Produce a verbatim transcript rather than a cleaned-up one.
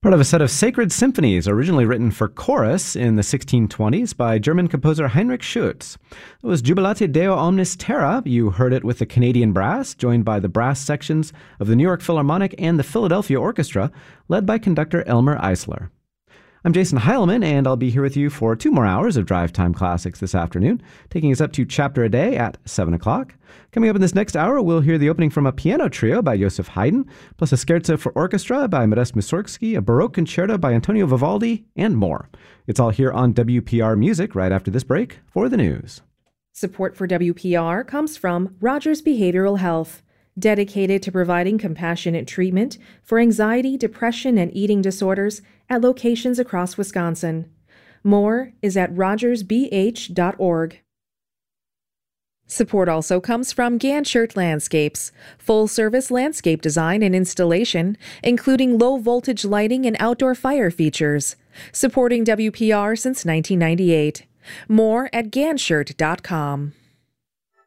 Part of a set of sacred symphonies originally written for chorus in the sixteen twenties by German composer Heinrich Schütz. It was Jubilate Deo Omnis Terra. You heard it with the Canadian Brass, joined by the brass sections of the New York Philharmonic and the Philadelphia Orchestra, led by conductor Elmer Eisler. I'm Jason Heilman, and I'll be here with you for two more hours of Drive Time Classics this afternoon, taking us up to Chapter a Day at seven o'clock. Coming up in this next hour, we'll hear the opening from a piano trio by Joseph Haydn, plus a scherzo for orchestra by Modest Mussorgsky, a Baroque concerto by Antonio Vivaldi, and more. It's all here on W P R Music right after this break for the news. Support for W P R comes from Rogers Behavioral Health, dedicated to providing compassionate treatment for anxiety, depression, and eating disorders at locations across Wisconsin. More is at rogers b h dot org. Support also comes from Ganshert Landscapes, full-service landscape design and installation, including low-voltage lighting and outdoor fire features, supporting W P R since nineteen ninety-eight. More at ganshert dot com.